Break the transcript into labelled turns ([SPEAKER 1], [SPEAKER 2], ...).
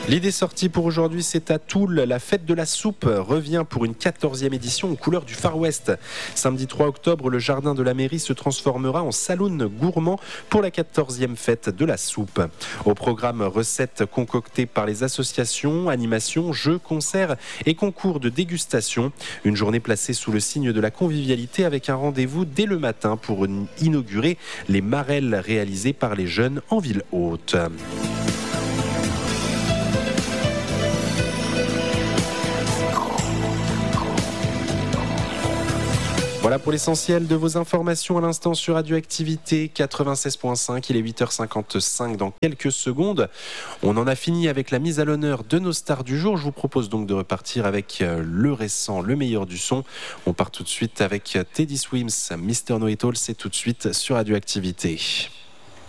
[SPEAKER 1] L'idée sortie pour aujourd'hui, c'est à Toul. La fête de la soupe revient pour une 14e édition aux couleurs du Far West. Samedi 3 octobre, le jardin de la mairie se transformera en saloon gourmand pour la 14e fête de la soupe. Au programme, recettes concoctées par les associations, animations, jeux, concerts et concours de dégustation. Une journée placée sous le signe de la convivialité avec un rendez-vous dès le matin pour inaugurer les marelles réalisées par les jeunes en ville haute. Voilà pour l'essentiel de vos informations à l'instant sur Radioactivité 96.5. Il est 8h55 dans quelques secondes. On en a fini avec la mise à l'honneur de nos stars du jour. Je vous propose donc de repartir avec le récent, le meilleur du son. On part tout de suite avec Teddy Swims, Mr. Know It All. C'est tout de suite sur Radioactivité.